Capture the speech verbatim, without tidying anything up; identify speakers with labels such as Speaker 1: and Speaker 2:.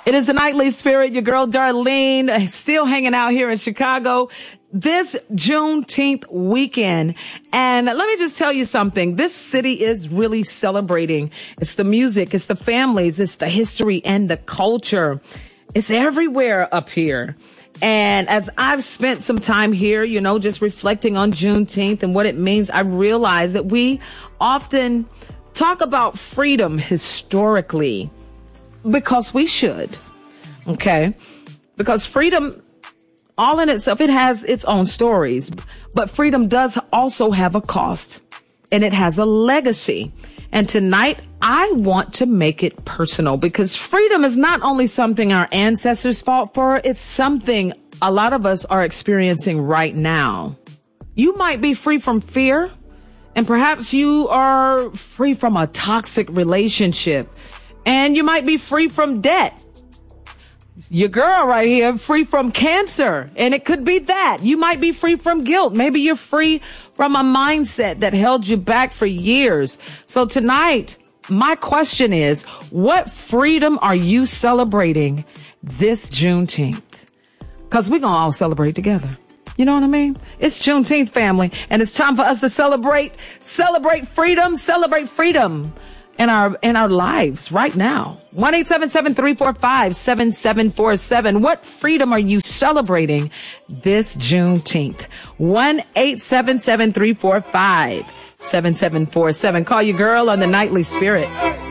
Speaker 1: It is the Nightly Spirit, your girl Darlene, still hanging out here in Chicago this Juneteenth weekend. And let me just tell you something. This city is really celebrating. It's the music, it's the families, it's the history and the culture. It's everywhere up here. And as I've spent some time here, you know, just reflecting on Juneteenth and what it means, I realize that we often talk about freedom historically. Because we should. Okay. Because freedom, all in itself, it has its own stories, but freedom does also have a cost and it has a legacy. And tonight I want to make it personal because freedom is not only something our ancestors fought for, it's something a lot of us are experiencing right now. You might be free from fear and perhaps you are free from a toxic relationship. And you might be free from debt. Your girl right here, free from cancer. And it could be that. You might be free from guilt. Maybe you're free from a mindset that held you back for years. So tonight, my question is, what freedom are you celebrating this Juneteenth? Because we're going to all celebrate together. You know what I mean? It's Juneteenth, family. And it's time for us to celebrate, celebrate freedom, celebrate freedom. In our, in our lives right now. one eight seven seven, three four five, seven seven four seven. What freedom are you celebrating this Juneteenth? one eight seven seven, three four five, seven seven four seven. Call your girl on the Nightly Spirit.